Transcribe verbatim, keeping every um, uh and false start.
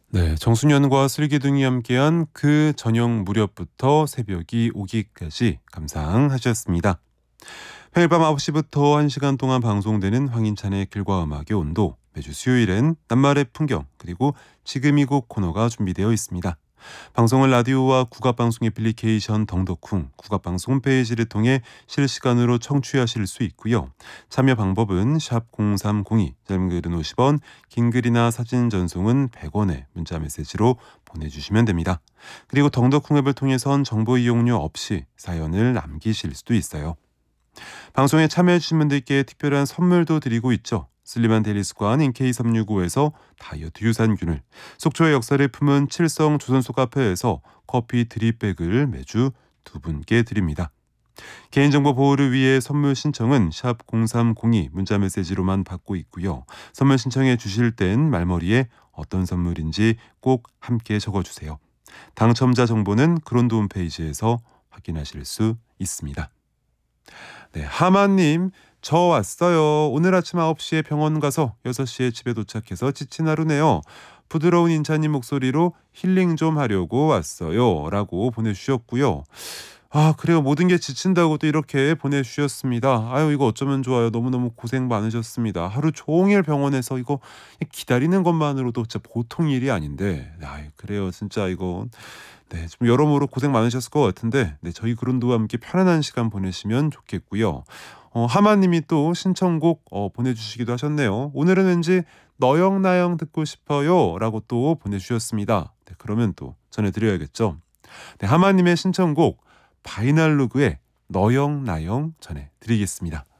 네, 정순현과 슬기둥이 함께한 그 저녁 무렵부터 새벽이 오기까지 감상하셨습니다. 매일 밤 아홉 시부터 한 시간 동안 방송되는 황인찬의 길과 음악의 온도, 매주 수요일엔 낱말의 풍경, 그리고 지금 이 곡 코너가 준비되어 있습니다. 방송은 라디오와 국악방송 애플리케이션 덩덕쿵, 국악방송 홈페이지를 통해 실시간으로 청취하실 수 있고요. 참여 방법은 샵 공삼공이, 짧은 글은 오십 원, 긴 글이나 사진 전송은 백 원에 문자 메시지로 보내주시면 됩니다. 그리고 덩덕쿵 앱을 통해선 정보 이용료 없이 사연을 남기실 수도 있어요. 방송에 참여해주신 분들께 특별한 선물도 드리고 있죠. 슬림한 데리스관 인케이 삼육오에서 다이어트 유산균을, 속초의 역사를 품은 칠성 조선소 카페에서 커피 드립백을 매주 두 분께 드립니다. 개인정보 보호를 위해 선물 신청은 샵 공삼공이 문자메시지로만 받고 있고요. 선물 신청해 주실 땐 말머리에 어떤 선물인지 꼭 함께 적어주세요. 당첨자 정보는 그론도 홈페이지에서 확인하실 수 있습니다. 네, 하마님, 저 왔어요. 오늘 아침 아홉 시에 병원 가서 여섯 시에 집에 도착해서 지친 하루네요. 부드러운 인찬님 목소리로 힐링 좀 하려고 왔어요. 라고 보내주셨고요. 아, 그래요. 모든 게 지친다고 또 이렇게 보내주셨습니다. 아유, 이거 어쩌면 좋아요. 너무너무 고생 많으셨습니다. 하루 종일 병원에서 이거 기다리는 것만으로도 진짜 보통 일이 아닌데, 아, 그래요. 진짜 이거 네, 좀 여러모로 고생 많으셨을 것 같은데, 네, 저희 그룬도와 함께 편안한 시간 보내시면 좋겠고요. 어, 하마님이 또 신청곡 어, 보내주시기도 하셨네요. 오늘은 왠지 너영나영 듣고 싶어요 라고 또 보내주셨습니다. 네, 그러면 또 전해드려야겠죠. 네, 하마님의 신청곡 바이날루그의 너영나영 전해드리겠습니다.